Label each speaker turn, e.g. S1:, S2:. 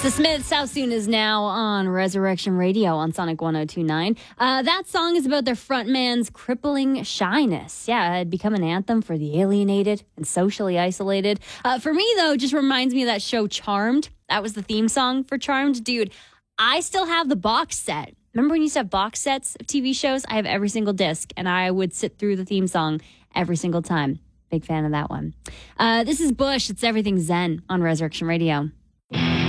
S1: The Smiths, How Soon is now on Resurrection Radio on Sonic 102.9. That song is about their frontman's crippling shyness. Yeah, it had become an anthem for the alienated and socially isolated. For me, though, just reminds me of that show Charmed. That was the theme song for Charmed. Dude, I still have the box set. Remember when you used to have box sets of TV shows? I have every single disc, and I would sit through the theme song every single time. Big fan of that one. This is Bush. It's Everything Zen on Resurrection Radio.